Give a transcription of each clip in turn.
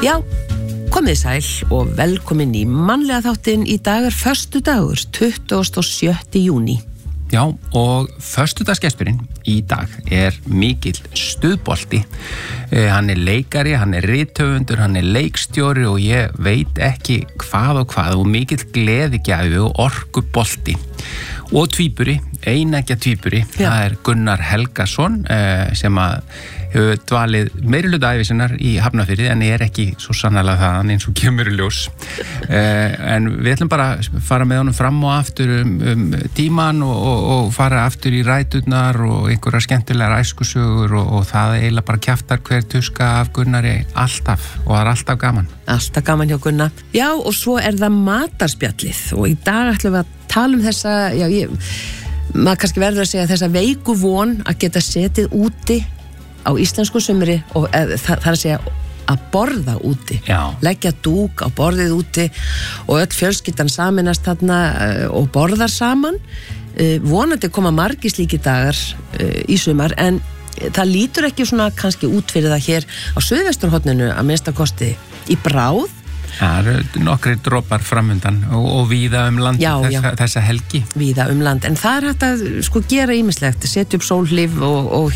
Já, komið sæl og velkomin í mannlega þáttinn. Í dag föstudagur, 27. júní. Já, og föstudagsgesturinn í dag mikill stuðbolti. Hann leikari, hann rithöfundur, hann leikstjóri og ég veit ekki hvað og mikill gleðigjafi og orkubolti. Og tvíburi, einægja tvíburi, það Gunnar Helgason sem hefur dvalið meirihluta ævi sinnar í Hafnarfirði en ekki svo sannarlega þaðan eins og kemur í ljós. En við ætlum bara að fara með honum fram og aftur tíman og fara aftur í ræturnar og einhverjar skemmtilegar æskusögur og það eiginlega bara kjaftar hver tuska af Gunnari alltaf og það alltaf gaman. Alltaf gaman hjá Gunnar. Já, og svo það matarspjallið og í dag ætlum við að tala þessa, maður kannski verður að segja þessa veiku von að geta setið úti á íslensku sumri og það að segja að borða úti. Leggja dúk á borðið úti og öll fjölskyldan saminast þarna og borðar saman. Vonandi koma margir slíkir dagar í sumar en það lítur ekki svona kannski út fyrir það hér á suðvesturhorninu að minnsta kosti í bráð. Það nokkrir dropar framundan og víða land þessa helgi. Víða land, en það hægt að gera ýmislegt, setja upp sólhlíf og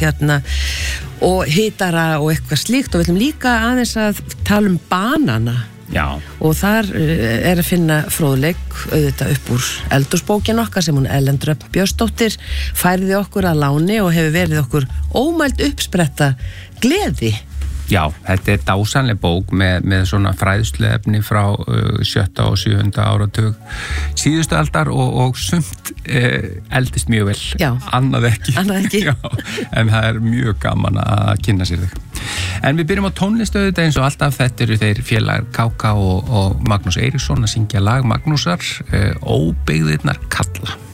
hitara og eitthvað slíkt og við ætlum líka aðeins að tala banana. Já. Og þar að finna fróðleik auðvitað upp úr eldhúsbókin okkar sem hún Ellen Dröfn Björnsdóttir færði okkur að láni og hefur verið okkur ómæld uppspretta gleði. Já, þetta dásanleg bók með svona fræðsluefni frá 7. og 7. áratug síðustu aldar og sumt eldist mjög vel. Já. Annað ekki. Já, en það mjög gaman að kynna sér þau. En við byrjum á tónlistu eins og alltaf. Þetta þeir félagar Káka og Magnús Eiríksson að syngja lag Magnúsar, Óbyggðirnar kalla.